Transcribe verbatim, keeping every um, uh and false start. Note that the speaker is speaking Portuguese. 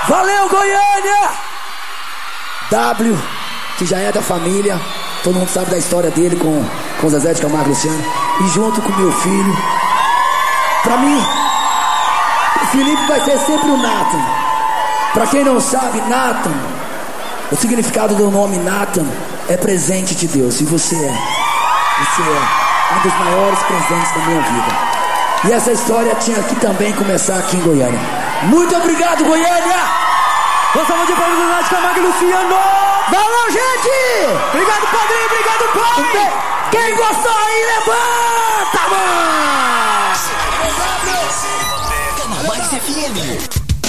Valeu, Goiânia! W, que já é da família, todo mundo sabe da história dele com, com Zezé de Camargo e Luciano. E junto com meu filho, pra mim, o Felipe vai ser sempre o Nathan. Pra quem não sabe, Nathan, o significado do nome Nathan é presente de Deus. E você é, você é um dos maiores presentes da minha vida. E essa história tinha que também começar aqui em Goiânia. Muito obrigado, Goiânia! Gostamos de palmas do Zezé de Camargo e Luciano! Valeu, gente! Obrigado, padrinho! Obrigado, pai! Quem gostou aí, levanta, mano! Mais F M.